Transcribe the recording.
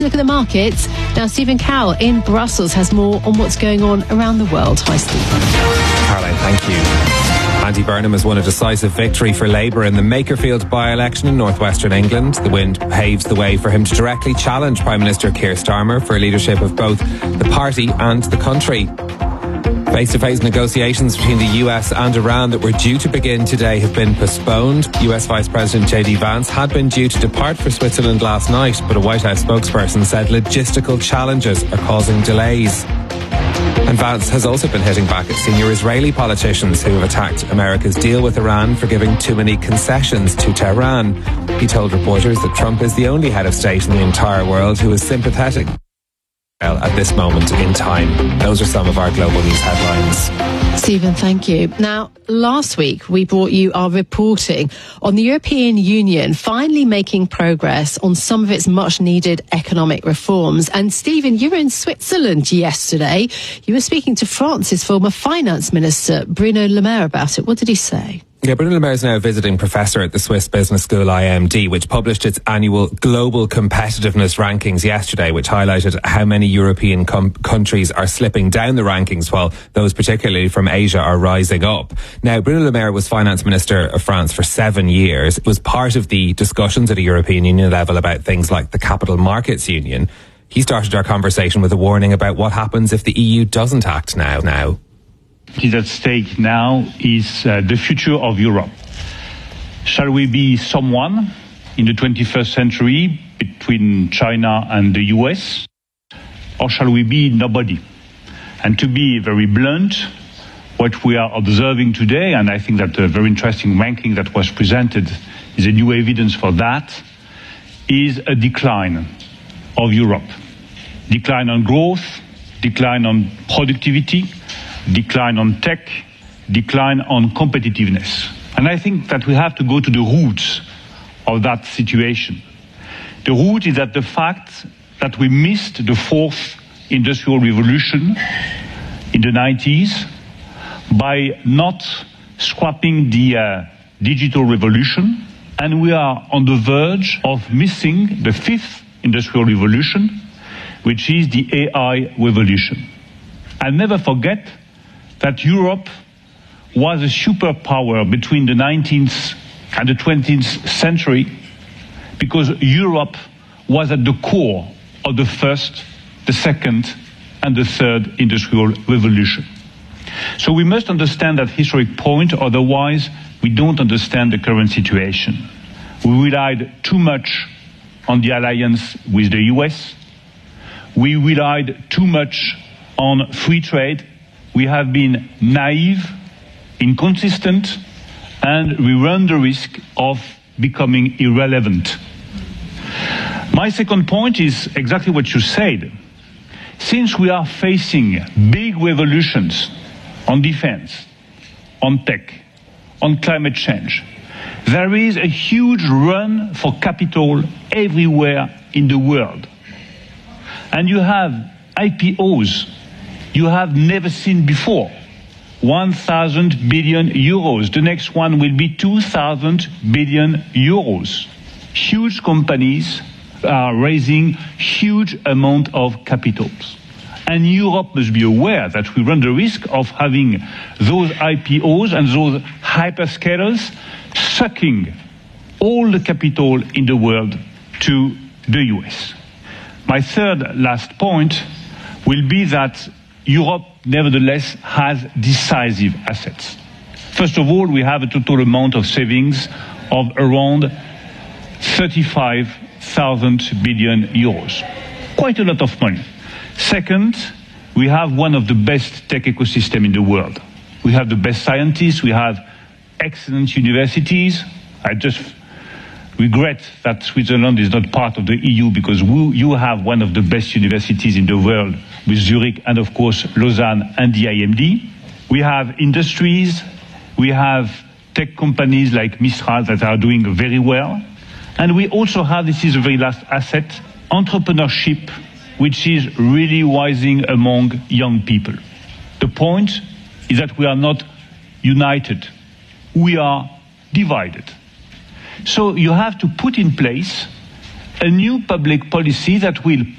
Look at the markets. Now, Stephen Cowell in Brussels has more on what's going on around the world. Hi, Stephen. Caroline, thank you. Andy Burnham has won a decisive victory for Labour in the Makerfield by-election in northwestern England. The win paves the way for him to directly challenge Prime Minister Keir Starmer for leadership of both the party and the country. Face-to-face negotiations between the US and Iran that were due to begin today have been postponed. US Vice President J.D. Vance had been due to depart for Switzerland last night, but a White House spokesperson said logistical challenges are causing delays. And Vance has also been hitting back at senior Israeli politicians who have attacked America's deal with Iran for giving too many concessions to Tehran. He told reporters that Trump is the only head of state in the entire world who is sympathetic at this moment in time. Those are some of our global news headlines. Stephen, thank you. Now, last week we brought you our reporting on the European Union finally making progress on some of its much needed economic reforms. And Stephen, you were in Switzerland yesterday. You were speaking to France's former finance minister, Bruno Le Maire, about it. What did he say? Yeah, Bruno Le Maire is now a visiting professor at the Swiss Business School IMD, which published its annual global competitiveness rankings yesterday, which highlighted how many European countries are slipping down the rankings while those particularly from Asia are rising up. Now, Bruno Le Maire was finance minister of France for 7 years. It was part of the discussions at a European Union level about things like the Capital Markets Union. He started our conversation with a warning about what happens if the EU doesn't act now. What is at stake now is the future of Europe. Shall we be someone in the 21st century between China and the US? Or shall we be nobody? And to be very blunt, what we are observing today, and I think that a very interesting ranking that was presented is a new evidence for that, is a decline of Europe. Decline on growth, decline on productivity, decline on tech, decline on competitiveness. And I think that we have to go to the roots of that situation. The root is that the fact that we missed the fourth industrial revolution in the 90s by not scrapping the digital revolution, and we are on the verge of missing the fifth industrial revolution, which is the AI revolution. I'll never forget that Europe was a superpower between the 19th and the 20th century because Europe was at the core of the first, the second, and the third industrial revolution. So we must understand that historic point, otherwise we don't understand the current situation. We relied too much on the alliance with the US. We relied too much on free trade. We have been naive, inconsistent, and we run the risk of becoming irrelevant. My second point is exactly what you said. Since we are facing big revolutions on defense, on tech, on climate change, there is a huge run for capital everywhere in the world. And you have IPOs you have never seen before. 1,000 billion euros. The next one will be 2,000 billion euros. Huge companies are raising huge amount of capitals. And Europe must be aware that we run the risk of having those IPOs and those hyperscalers sucking all the capital in the world to the US. My third last point will be that Europe, nevertheless, has decisive assets. First of all, we have a total amount of savings of around 35,000 billion euros. Quite a lot of money. Second, we have one of the best tech ecosystems in the world. We have the best scientists, we have excellent universities. I just regret that Switzerland is not part of the EU because you have one of the best universities in the world with Zurich and, of course, Lausanne and the IMD. We have industries, we have tech companies like Mistral that are doing very well. And we also have, this is the very last asset, entrepreneurship, which is really rising among young people. The point is that we are not united. We are divided. So you have to put in place a new public policy that will